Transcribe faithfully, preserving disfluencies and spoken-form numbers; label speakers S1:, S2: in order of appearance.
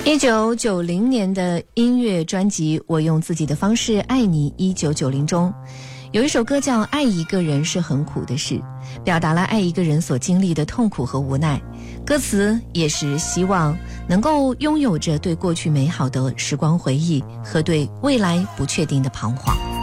S1: 一九九零年的音乐专辑《我用自己的方式爱你》一九九零中，有一首歌叫《爱一个人是很苦的事》，表达了爱一个人所经历的痛苦和无奈。歌词也是希望能够拥有着对过去美好的时光回忆和对未来不确定的彷徨。